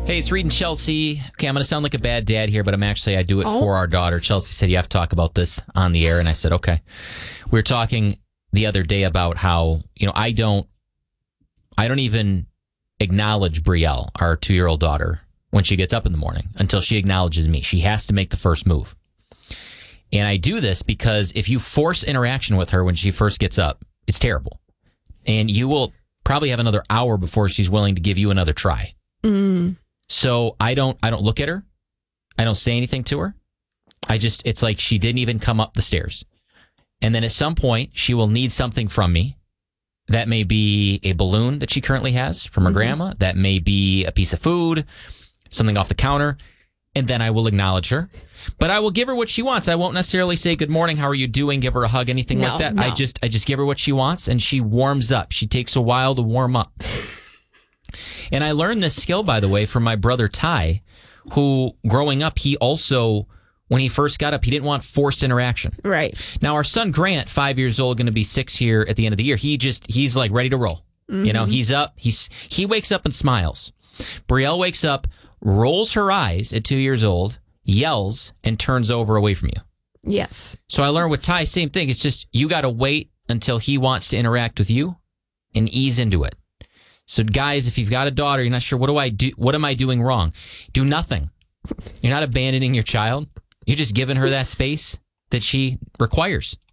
Hey, it's Reed and Chelsea. Okay, I'm going to sound like a bad dad here, but I do it for our daughter. Chelsea said, you have to talk about this on the air. And I said, okay. We were talking the other day about how, I don't even acknowledge Brielle, our 2-year-old daughter, when she gets up in the morning until she acknowledges me. She has to make the first move. And I do this because if you force interaction with her when she first gets up, it's terrible. And you will probably have another hour before she's willing to give you another try. So I don't look at her. I don't say anything to her. It's like she didn't even come up the stairs. And then at some point, she will need something from me. That may be a balloon that she currently has from her grandma. That may be a piece of food, something off the counter. And then I will acknowledge her. But I will give her what she wants. I won't necessarily say, good morning, how are you doing? Give her a hug, anything like that. No. I just give her what she wants, and she warms up. She takes a while to warm up. And I learned this skill, by the way, from my brother Ty, who, growing up, he also, when he first got up, he didn't want forced interaction. Right. Now, our son Grant, 5 years old, going to be 6 here at the end of the year, he's like ready to roll. He's up. He wakes up and smiles. Brielle wakes up, rolls her eyes at 2 years old, yells, and turns over away from you. Yes. So I learned with Ty, same thing. It's just you got to wait until he wants to interact with you and ease into it. So guys, if you've got a daughter, you're not sure, what do I do? What am I doing wrong? Do nothing. You're not abandoning your child. You're just giving her that space that she requires.